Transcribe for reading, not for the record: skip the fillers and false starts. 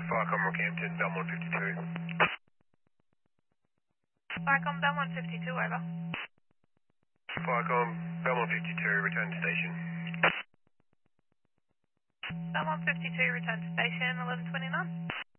Falcon Rockhampton, Belmont 52. Falcon Belmont 52, over. Falcon Belmont 52, return to station. Belmont 52, return to station, 1129.